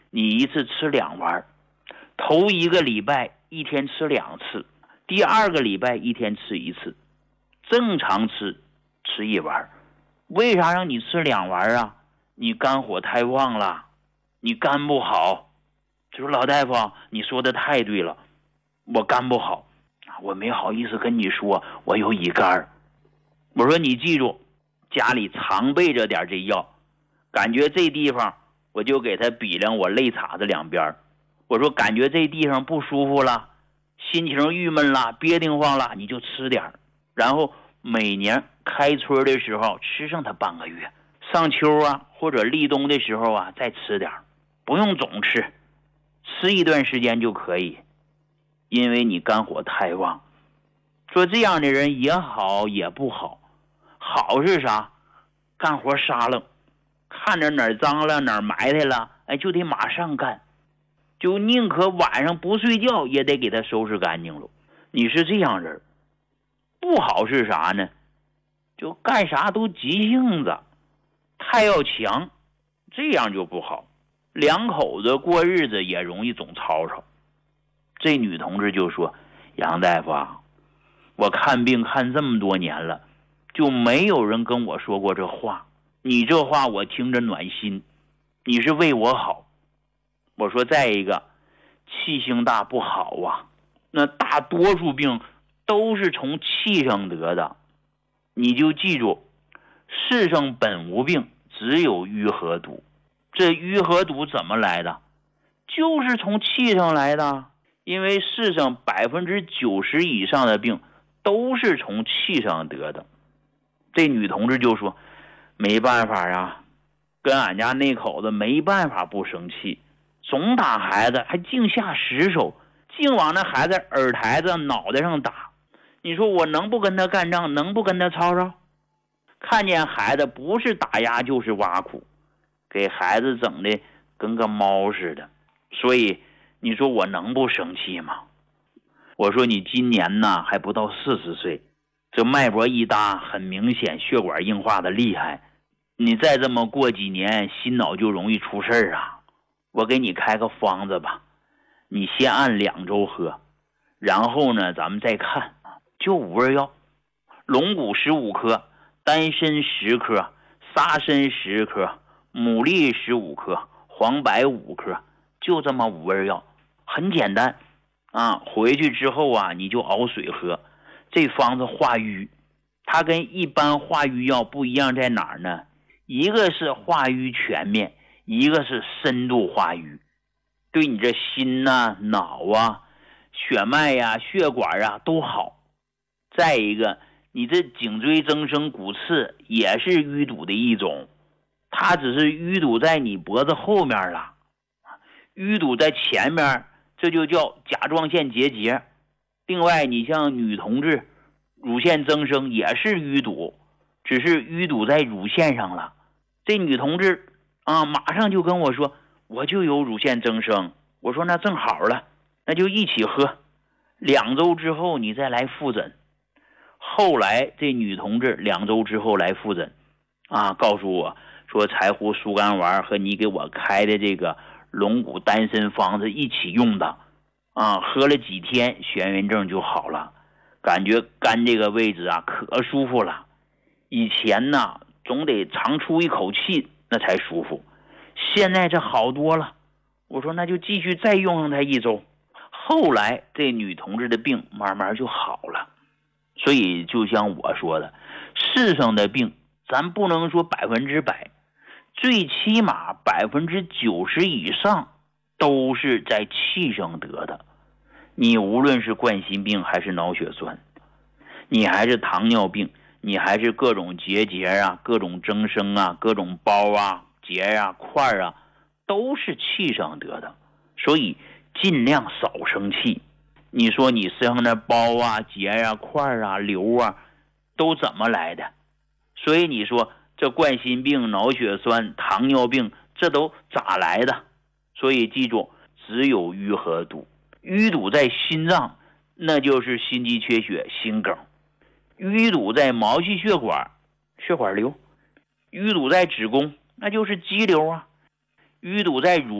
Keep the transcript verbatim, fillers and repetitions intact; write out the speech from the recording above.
你一次吃两丸，头一个礼拜一天吃两次，第二个礼拜一天吃一次，正常吃吃一丸。为啥让你吃两丸啊？你肝火太旺了，你肝不好。就说老大夫，你说的太对了，我肝不好，我没好意思跟你说我有乙肝。我说你记住，家里常备着点这药，感觉这地方我就给他比量我肋叉子两边。我说感觉这地方不舒服了，心情郁闷了，憋得慌了，你就吃点，然后每年开春的时候吃上它半个月，上秋啊或者立冬的时候啊再吃点，不用总吃，吃一段时间就可以。因为你肝火太旺。说这样的人也好也不好。好是啥？干活沙楞，看着哪儿脏了哪儿埋汰了，哎，就得马上干，就宁可晚上不睡觉也得给他收拾干净了。你是这样人。不好是啥呢？就干啥都急性子，太要强，这样就不好。两口子过日子也容易总吵吵。这女同志就说，杨大夫啊，我看病看这么多年了，就没有人跟我说过这话，你这话我听着暖心，你是为我好。我说再一个，气性大不好啊，那大多数病都是从气上得的。你就记住，世上本无病，只有瘀和堵。这瘀和堵怎么来的？就是从气上来的。因为世上百分之九十以上的病都是从气上得的。这女同志就说，没办法啊，跟俺家那口子没办法不生气，总打孩子，还净下死手，净往那孩子耳台子脑袋上打。你说我能不跟他干仗，能不跟他吵吵？看见孩子不是打压就是挖苦，给孩子整的跟个猫似的。所以你说我能不生气吗？我说你今年呢还不到四十岁，这脉搏一搭，很明显血管硬化的厉害，你再这么过几年心脑就容易出事儿啊。我给你开个方子吧，你先按两周喝，然后呢咱们再看。就五味药，龙骨十五克，丹参十克，沙参十克，牡蛎十五克，黄柏五克，就这么五味药，很简单啊。回去之后啊，你就熬水喝。这方子化瘀，它跟一般化瘀药不一样在哪儿呢？一个是化瘀全面，一个是深度化瘀，对你这心啊、脑啊、血脉呀、啊、血管啊都好。再一个，你这颈椎增生骨刺也是淤堵的一种，它只是淤堵在你脖子后面了，淤堵在前面，这就叫甲状腺结节。另外你像女同志乳腺增生也是淤堵，只是淤堵在乳腺上了。这女同志啊，马上就跟我说我就有乳腺增生。我说那正好了，那就一起喝，两周之后你再来复诊。后来这女同志两周之后来复诊啊，告诉我说柴胡疏肝丸和你给我开的这个龙骨丹参方子一起用的啊，喝了几天眩晕症就好了，感觉肝这个位置啊可舒服了。以前呢总得长出一口气那才舒服，现在这好多了。我说那就继续再用上它一周。后来这女同志的病慢慢就好了。所以就像我说的，世上的病咱不能说百分之百，最起码百分之九十以上都是在气上得的。你无论是冠心病还是脑血栓，你还是糖尿病，你还是各种结节啊、各种增生啊、各种包啊、结啊、块啊，都是气上得的。所以尽量少生气。你说你身上的包啊、结啊、块啊、瘤啊都怎么来的？所以你说这冠心病、脑血栓、糖尿病这都咋来的？所以记住，只有瘀和堵。淤堵在心脏，那就是心肌缺血、心梗；淤堵在毛细血管，血管瘤；淤堵在子宫，那就是肌瘤啊；淤堵在乳